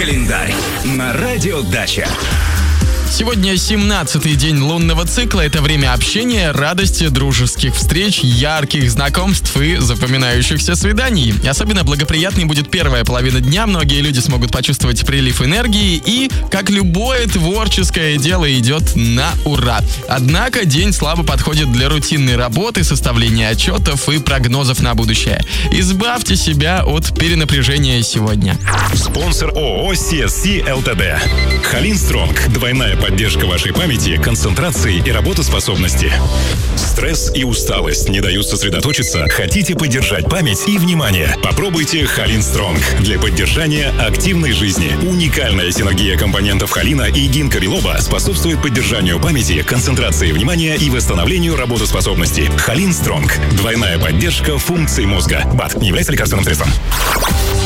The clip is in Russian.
Календарь на радио Дача. Сегодня 17-й день лунного цикла. Это время общения, радости, дружеских встреч, ярких знакомств и запоминающихся свиданий. Особенно благоприятной будет первая половина дня. Многие люди смогут почувствовать прилив энергии и, как любое творческое дело, идет на ура. Однако день слабо подходит для рутинной работы, составления отчетов и прогнозов на будущее. Избавьте себя от перенапряжения сегодня. Спонсор ООО CSC ЛТД. Халин Стронг. Двойная поддержка вашей памяти, концентрации и работоспособности. Стресс и усталость не дают сосредоточиться? Хотите поддержать память и внимание? Попробуйте Халин Стронг для поддержания активной жизни. Уникальная синергия компонентов холина и гинка билоба способствует поддержанию памяти, концентрации внимания и восстановлению работоспособности. Халин Стронг. Двойная поддержка функций мозга. БАД не является лекарственным средством.